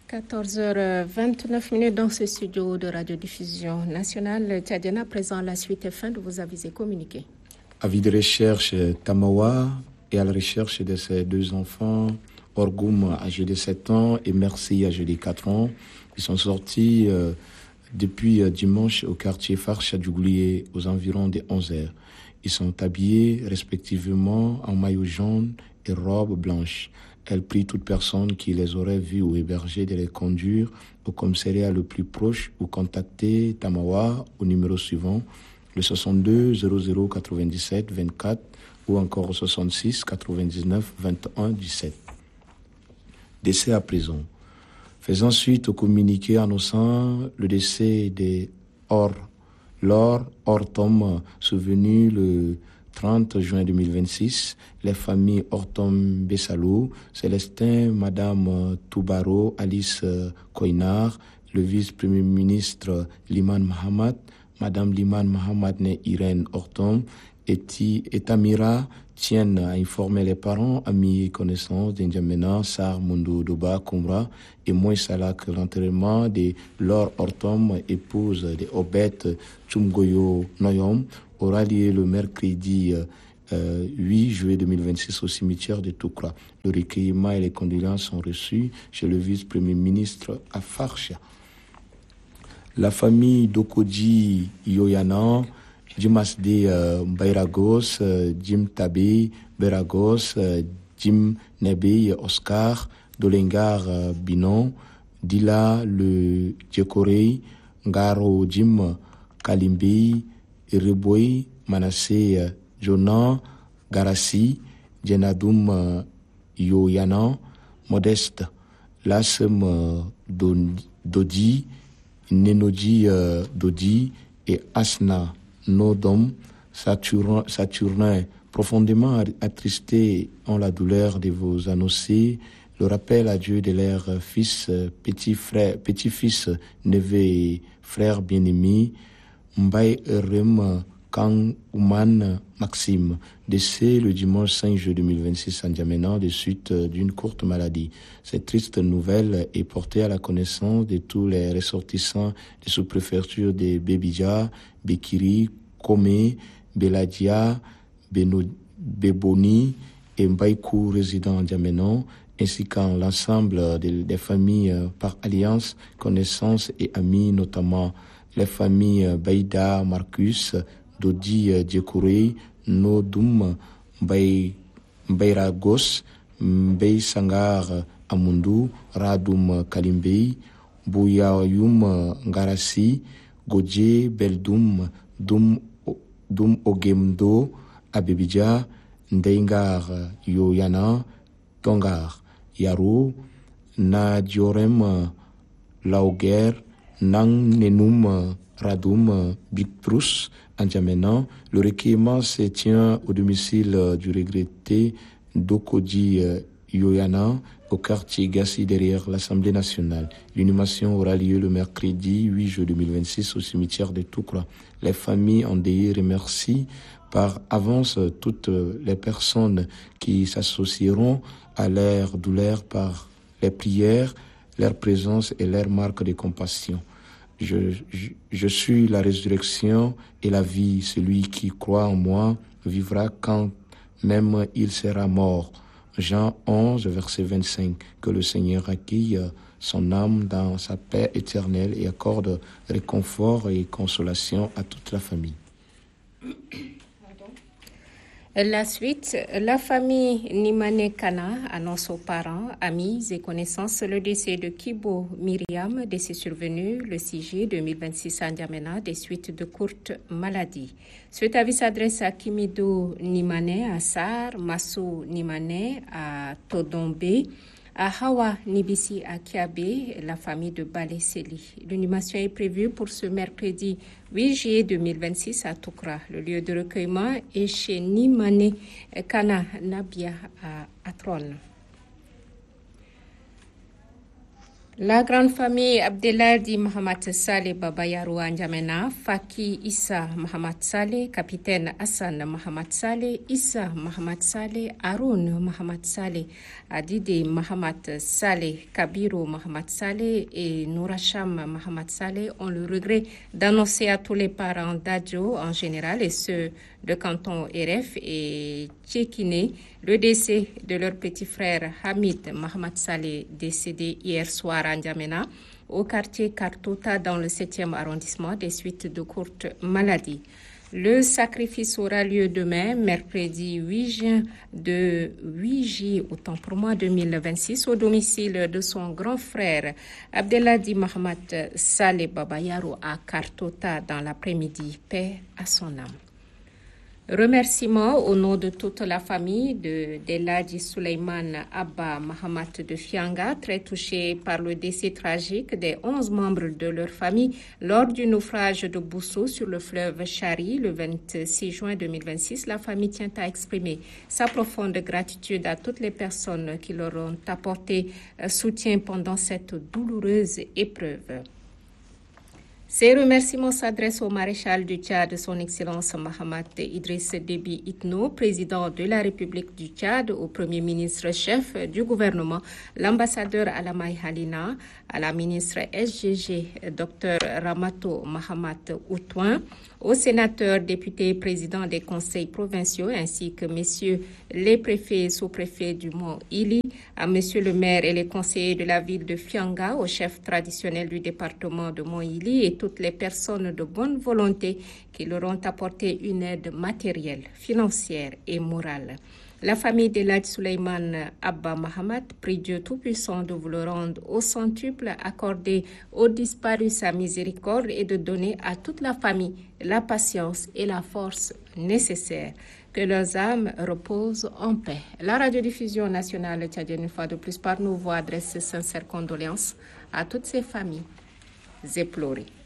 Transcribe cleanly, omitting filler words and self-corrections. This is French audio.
14h29 dans ce studio de radiodiffusion nationale. Tchadiana, présent la suite et fin de vos avis et communiqués. Avis de recherche Tamawa et à la recherche de ses deux enfants, Orgoum âgé de 7 ans et Merci âgé de 4 ans. Ils sont sortis depuis dimanche au quartier Farsha Djougoulié aux environs des 11h. Ils sont habillés respectivement en maillot jaune et robe blanche. Elle prie toute personne qui les aurait vus ou hébergés de les conduire au commissariat le plus proche ou contacter Tamawa au numéro suivant, le 62 00 97 24 ou encore au 66 99 21 17. Décès à prison. Faisant suite au communiqué annonçant le décès de Laure Hortom, survenu le 30 juin 2026, les familles Hortom Bessalou, Célestin, Madame Toubaro, Alice Koinar, le vice-premier ministre Liman Mahamat, Madame Liman Mahamat né Irène Hortom et Tamira tiennent à informer les parents, amis et connaissances d'Indiamena, Sar Mundu Doba Kumra et Moïsala que l'enterrement de Laure Hortom, épouse de Obet Tchumgoyo Noyom, aura lieu le mercredi 8 juillet 2026 au cimetière de Toukra. Le recueillement et les condoléances sont reçus chez le vice-premier ministre à Farsha. La famille Dokodji Yoyana, Jim Asde Bayragos, Jim Tabe Bayragos, Jim Nebe Oscar, Dolengar Binon, Dila le Djekorei, Ngaro Jim Kalimbe, Reboy, Manassé Jonan, Garassi, Jenadoum Yoyana, Modeste, Lassem Dodi, Nenodji Dodi et Asna Nodom, Saturnin, profondément attristés en la douleur de vous annoncer le rappel à Dieu de leurs fils, petit-fils, neveu et frère bien-aimé, Mbaye Rem Kang Ouman Maxime, décès le dimanche 5 juillet 2026 en N'Djamena de suite d'une courte maladie. Cette triste nouvelle est portée à la connaissance de tous les ressortissants des sous-préfectures de Bebidja, Bekiri, Kome, Beladia, Beboni et Mbaïkou résidant en N'Djamena, ainsi qu'à l'ensemble des familles par alliance, connaissances et amis, notamment les familles Baïda, Marcus, Dodi Djekouré, Nodum, Bayragos, Mbey Sangar Amundu, Radoum Kalimbey, Bouyayoum Ngarassi, Godje Beldoum, Doum Ogemdo, Abebidja, Ndengar Yoyana, Tongar, Yarou, Nadjorem Laoguer, Nang Nenum Radoum Bigprous, N'Djamena. Le recueillement se tient au domicile du regretté Dokodji Yoyana, au quartier Gassi derrière l'Assemblée nationale. L'inhumation aura lieu le mercredi 8 juillet 2026 au cimetière de Toukra. Les familles endeuillées remercient par avance toutes les personnes qui s'associeront à leur douleur par les prières, leur présence et leur marque de compassion. Je suis la résurrection et la vie. Celui qui croit en moi vivra quand même il sera mort. Jean 11, verset 25. Que le Seigneur accueille son âme dans sa paix éternelle et accorde réconfort et consolation à toute la famille. La suite, la famille Nimane Kana annonce aux parents, amis et connaissances le décès de Kibo Myriam, décès survenu le 6 juillet 2026 à N'Djamena des suites de courtes maladies. Cet avis s'adresse à Kimido Nimane, à Sar, Massou Nimane, à Todombe, à Hawa Nibisi à Kiabe, la famille de Balé Seli. L'inhumation est prévue pour ce mercredi 8 juillet 2026 à Toukra. Le lieu de recueillement est chez Nimane Kana Nabia à Atron. La grande famille Abdelhadi Mohamed Saleh Babayaro N'Djamena, Faki Issa Mohamed Saleh, capitaine Hassan Mohamed Saleh, Issa Mohamed Saleh, Haroun Mohamed Saleh, Adide Mohamed Saleh, Kabiru Mohamed Saleh et Nouracham Mohamed Saleh ont le regret d'annoncer à tous les parents d'Adjo en général et ceux de canton RF et Tchékiné le décès de leur petit frère Hamid Mohamed Saleh, décédé hier soir à N'Djamena, au quartier Kartota dans le 7e arrondissement des suites de courtes maladies. Le sacrifice aura lieu demain, mercredi 8 juillet, autant pour moi, 2026, au domicile de son grand frère Abdelhadi Mohamed Saleh Babayaro à Kartota dans l'après-midi. Paix à son âme. Remerciements au nom de toute la famille d'Elhadji Souleymane Abba Mohamed de Fianga, très touchés par le décès tragique des 11 membres de leur famille lors du naufrage de Bousso sur le fleuve Chari le 26 juin 2026. La famille tient à exprimer sa profonde gratitude à toutes les personnes qui leur ont apporté soutien pendant cette douloureuse épreuve. Ces remerciements s'adressent au maréchal du Tchad, son Excellence Mohamed Idriss Déby Itno, président de la République du Tchad, au Premier ministre chef du gouvernement, l'ambassadeur Alamay Halina, à la ministre SGG, Dr Ramato Mohamed Outouin, aux sénateurs, députés, présidents des conseils provinciaux, ainsi que messieurs les préfets et sous-préfets du Mont Ili, à monsieur le maire et les conseillers de la ville de Fianga, au chef traditionnel du département de Mont Ili et toutes les personnes de bonne volonté qui leur ont apporté une aide matérielle, financière et morale. La famille d'Elhadji Souleymane Abba Mohamed prie Dieu Tout-Puissant de vous le rendre au centuple, accorder aux disparus sa miséricorde et de donner à toute la famille la patience et la force nécessaires. Que leurs âmes reposent en paix. La radiodiffusion nationale tchadienne, une fois de plus par nos voix, adresse ses sincères condoléances à toutes ces familles éplorées.